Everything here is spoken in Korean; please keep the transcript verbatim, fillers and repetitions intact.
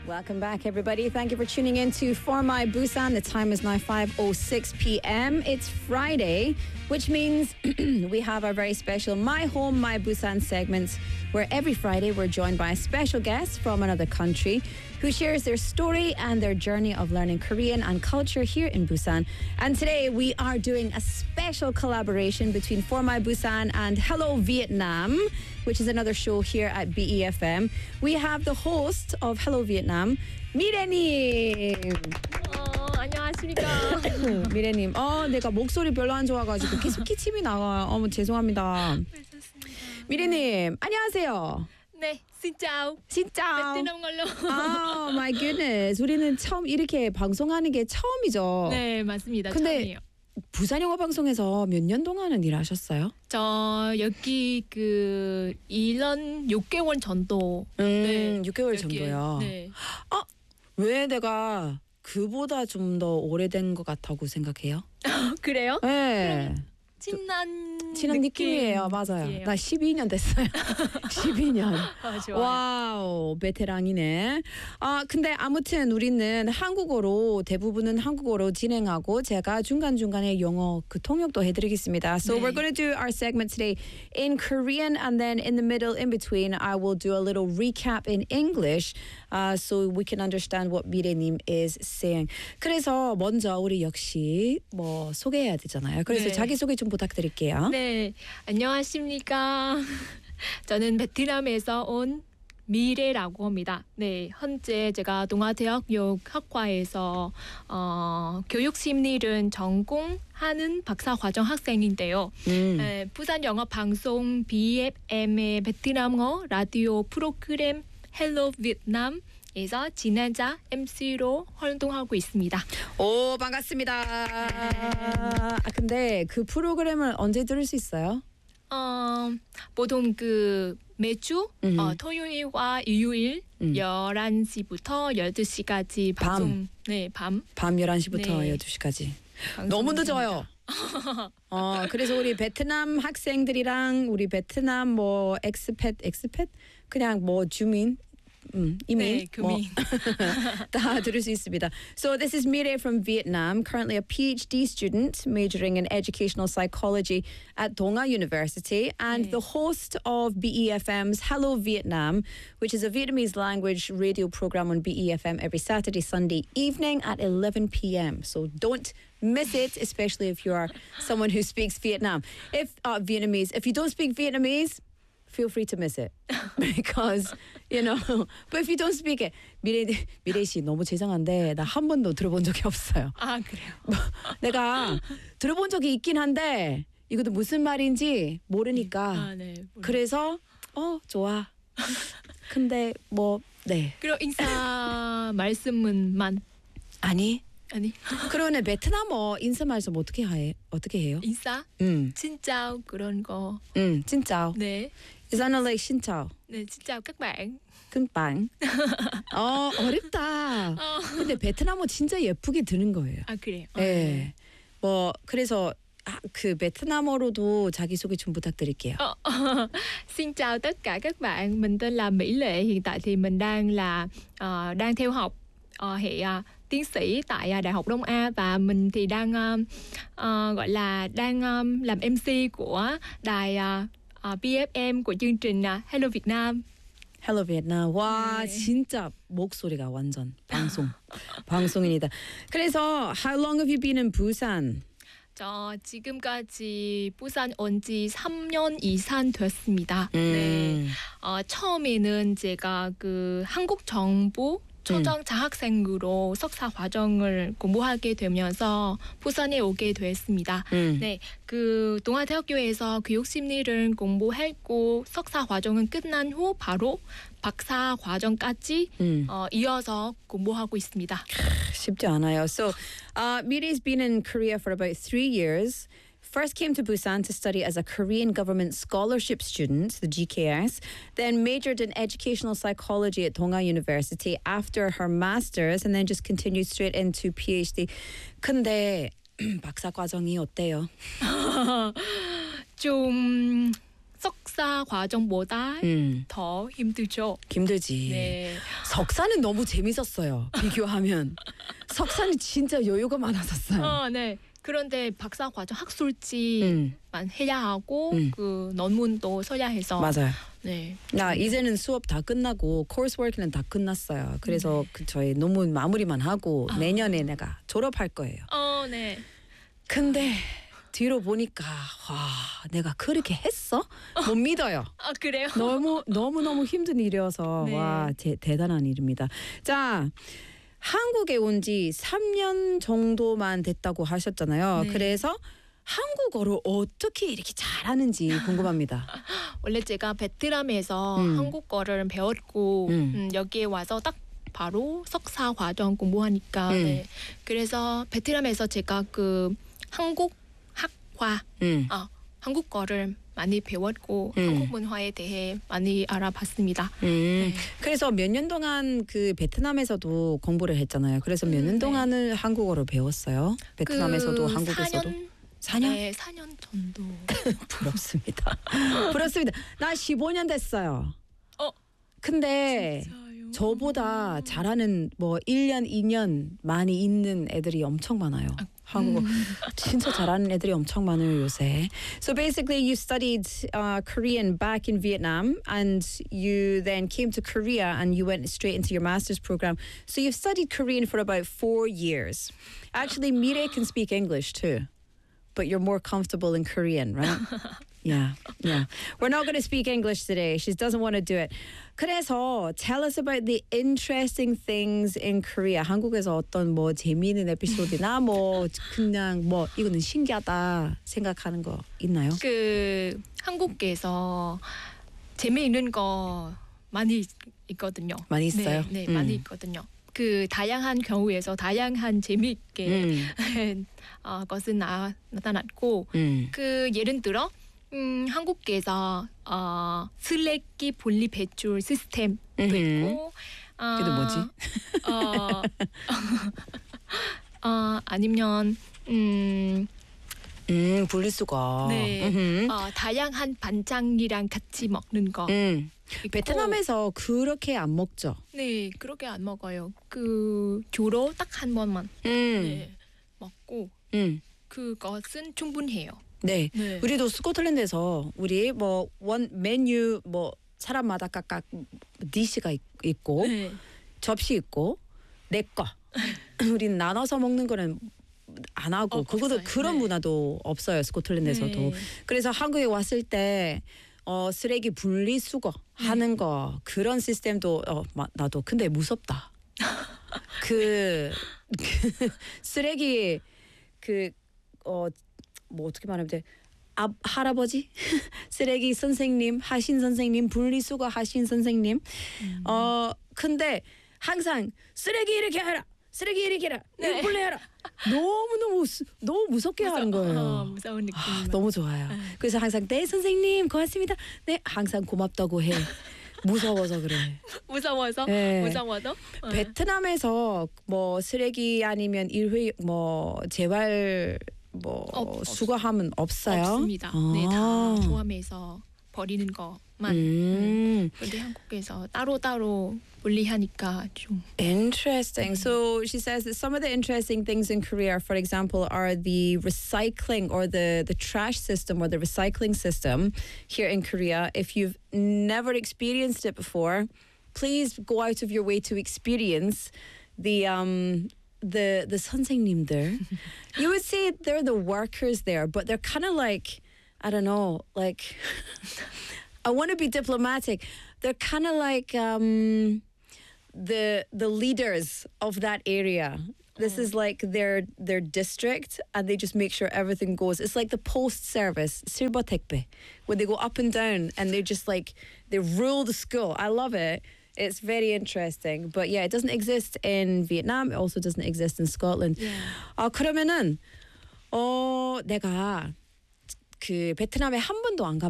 Welcome back, everybody. Thank you for tuning in to For My Busan. The time is now five oh six p.m. It's Friday, which means we have our very special My Home, My Busan segments, where every Friday we're joined by a special guest from another country who shares their story and their journey of learning Korean and culture here in Busan. And today we are doing a special collaboration between For My Busan and Hello Vietnam, which is another show here at B E F M. We have the host of Hello Vietnam, 미래님. 어, 안녕하십니까. 미래님, 어, 내가 목소리 별로 안 좋아가지고 계속 기침이 나와요. 어머, 죄송합니다. 미래님, 안녕하세요. 네, 진짜오. 진짜. 베트남 걸로. 아, my goodness. 우리는 처음 이렇게 방송하는 게 처음이죠. 네, 맞습니다. 근데 처음이에요. 부산 영어 방송에서 몇 년 동안은 일하셨어요? 저 여기 그 일 년 육 개월 정도. 음, 네, 육 개월 여기, 정도요. 네. 아, 왜 내가 그보다 좀 더 오래된 것 같다고 생각해요? 그래요? 네. 친한 친한 느낌이에요. 맞아요. 느낌이에요. 나 십이 년 됐어요. 십이 년. 아, 좋아요. 와우, 베테랑이네. 아, 근데 아무튼 우리는 한국어로 대부분은 한국어로 진행하고 제가 중간중간에 영어 그 통역도 해드리겠습니다. So 네. we're going to do our segment today in Korean and then in the middle, in between, I will do a little recap in English uh, so we can understand what 미래님 is saying. 그래서 먼저 우리 역시 뭐 소개해야 되잖아요. 그래서 네. 자기소개 좀 부탁드릴게요. 네, 안녕하십니까. 저는 베트남에서 온 미래라고 합니다. 네, 현재 제가 동아대학 교육학과에서 어, 교육심리를 전공하는 박사과정 학생인데요. 음. 네, 부산 영어 방송 B F M의 베트남어 라디오 프로그램 헬로 베트남 에서 진행자 엠시로 활동하고 있습니다. 오, 반갑습니다. 아, 근데 그 프로그램을 언제 들을 수 있어요? 어, 보통 그 매주 음. 어, 토요일과 일요일 음. 열한 시부터 열두 시까지 밤. 방송. 네, 밤. 밤 열한 시부터 네. 열두 시까지. 방송을 너무 합니다. 늦어요. 어, 그래서 우리 베트남 학생들이랑 우리 베트남 뭐 엑스팻, 엑스팻? 그냥 뭐 주민 음, 이민 네, 교민. 다 들을 수 있습니다. So this is Mire from Vietnam, currently a PhD student majoring in educational psychology at Donga University and 네. the host of B E F M's Hello Vietnam, which is a Vietnamese language radio program on B E F M every Saturday, Sunday evening at eleven p.m. So don't miss it, especially if you are someone who speaks Vietnam. If uh, Vietnamese, if you don't speak Vietnamese, feel free to miss it because you know. But if you don't speak it, 미래 미래 씨 너무 죄송한데 나 한 번도 들어본 적이 없어요. 아, 그래요. 내가 들어본 적이 있긴 한데 이것도 무슨 말인지 모르니까. 아, 네. 그래서 어 좋아. 근데 뭐 네. 그럼 인사 말씀은만 아니. 아니. 그러네 베트남어 인사 말씀 어떻게 해? 어떻게 해요? 인사? 음, 진짜 그런 거. 음, 진짜. 네. Is that like 신짜오? 네, 진짜 các bạn. 금방. 어 어렵다. 어. 근데 베트남어 진짜 예쁘게 드는 거예요. 아, 그래요. 어, 예. 뭐 그래서 아, 그 베트남어로도 자기 소개 좀 부탁드릴게요. Ờ, Xin chào tất cả các bạn, mình tên là Mỹ Lệ. Hiện tại thì mình đang là ờ, đang theo học ờ, hệ ờ, tiến sĩ tại ờ, Đại học Đông A và mình thì đang ờ, ờ, gọi là đang ờ, làm em xê của đài ờ, ờ, B F M của chương trình ờ, Hello Việt Nam. Hello Vietnam. 와 네. 진짜 목소리가 완전 방송 방송인이다. 그래서 how long have you been in Busan? 저 지금까지 부산 온 지 삼 년 이상 됐습니다. 음. 네. 어, 처음에는 제가 그 한국 정부 초등 장학생으로 석사 과정을 공부하게 되면서 부산에 오게 됐습니다. 음. 네, 그 동아대학교에서 교육심리를 공부했고 석사 과정은 끝난 후 바로 박사 과정까지 음. 어, 이어서 공부하고 있습니다. 쉽지 않아요. So, uh, Miri's been in Korea for about three years. First came to Busan to study as a Korean government scholarship student, the G K S, then majored in educational psychology at Donga University after her master's, and then just continued straight into PhD. 근데 박사 과정이 어때요? 좀 석 석사 과정보다 음, 더 힘들죠. 힘들지. 네. 석사는 너무 재밌었어요. 비교하면 석사는 진짜 여유가 많았었어요. 어, 네. 그런데 박사 과정 학술지만 음, 해야 하고 음. 그 논문도 써야 해서 맞아요. 네. 나 이제는 수업 다 끝나고 코스워크는 다 끝났어요. 그래서 네. 그 저희 논문 마무리만 하고 아. 내년에 내가 졸업할 거예요. 어, 네. 근데 뒤로 보니까 와, 내가 그렇게 했어? 못 믿어요. 아, 그래요? 너무 너무 너무 힘든 일이어서 네. 와, 제, 대단한 일입니다. 자, 한국에 온 지 삼 년 정도만 됐다고 하셨잖아요. 네. 그래서 한국어를 어떻게 이렇게 잘하는지 궁금합니다. 원래 제가 베트남에서 음. 한국어를 배웠고 음. 음, 여기에 와서 딱 바로 석사 과정 공부하니까 음. 네. 그래서 베트남에서 제가 그 한국 학화 음. 아, 한국어를 많이 배웠고 음. 한국 문화에 대해 많이 알아봤습니다. 음. 네. 그래서 몇 년 동안 그 베트남에서도 공부를 했잖아요. 그래서 몇 년 음, 네. 동안은 한국어를 배웠어요. 베트남에서도 그 한국에서도. 사 년? 사 년? 네, 사 년 정도. 부럽습니다. 부럽습니다. 나 십오 년 됐어요. 어. 근데 진짜요? 저보다 잘하는 뭐 일 년, 이 년 많이 있는 애들이 엄청 많아요. 한국어 진짜 잘하는 애들이 엄청 많아요 요새. So basically you studied uh, Korean back in Vietnam and you then came to Korea and you went straight into your master's program. So you've studied Korean for about four years. Actually, Mire can speak English too. But you're more comfortable in Korean, right? Yeah, yeah. We're not going to speak English today. She doesn't want to do it. 그래서 tell us about the interesting things in Korea. 한국에서 어떤 뭐 재미있는 에피소드나 뭐 그냥 뭐 이거는 신기하다 생각하는 거 있나요? 그 한국에서 재미있는 거 많이 있거든요. 많이 있어요? 네, 네 음. 많이 있거든요. 그 다양한 경우에서 다양한 재미있게 음, 어, 것은 나, 나타났고 음. 그 예를 들어 음, 한국에서 어, 쓰레기 분리 배출 시스템도 음흠. 있고 어, 그게 뭐지? 어, 어, 아니면 음, 음, 분리수거. 네. 음흠. 어, 다양한 반찬이랑 같이 먹는 거 음. 있고, 베트남에서 그렇게 안 먹죠. 네 그렇게 안 먹어요. 그 주로 딱 한 번만 음. 네, 먹고 음. 그것은 충분해요. 네. 네. 우리도 스코틀랜드에서 우리 뭐 원 메뉴 뭐 사람마다 각각 디시가 있, 있고 네. 접시 있고 내 거. 우리는 나눠서 먹는 거는 안 하고 어, 그것도 없어요. 그런 네. 문화도 없어요 스코틀랜드에서도. 네. 그래서 한국에 왔을 때 어, 쓰레기 분리수거 하는 거 그런 시스템도 어, 마, 나도 근데 무섭다. 그, 그 쓰레기 그 어 뭐 어떻게 말하면 돼? 아, 할아버지 쓰레기 선생님 하신 선생님 분리수거 하신 선생님 음. 어 근데 항상 쓰레기 이렇게 해라 쓰레기 이렇게 해라 네. 이거 해라 너무 너무 너무 무섭게 하는 거예요. 어, 무서운 느낌. 아, 너무 좋아요. 그래서 항상 네 선생님 고맙습니다. 네 항상 고맙다고 해. 무서워서 그래. 무서워서 네. 무서워서 어. 베트남에서 뭐 쓰레기 아니면 일회 뭐 재활 뭐 없- 없- 수거하면 없어요. 없습니다. 아. 네, 다 포함해서 버리는 것만. 음. 그런데 한국에서 따로 따로 분리하니까 좀. Interesting. So she says that some of the interesting things in Korea, for example, are the recycling or the, the trash system or the recycling system here in Korea. If you've never experienced it before, please go out of your way to experience the um the the 선생님들. You would say they're the workers there, but they're kind of like I don't know, like I want to be diplomatic. They're kind of like um the the leaders of that area. This is like their their district, and they just make sure everything goes. It's like the post service, 실버택배, where they go up and down, and they just like they rule the school. I love it. It's very interesting. But yeah, it doesn't exist in Vietnam. It also doesn't exist in Scotland. Yeah. 아 그러면은 어 내가 그 베트남에 한 번도 안 가.